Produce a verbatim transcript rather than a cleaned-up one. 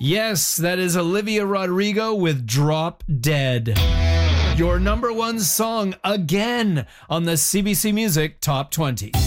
Yes, that is Olivia Rodrigo with Drop Dead. Your number one song again on the C B C Music Top twenty.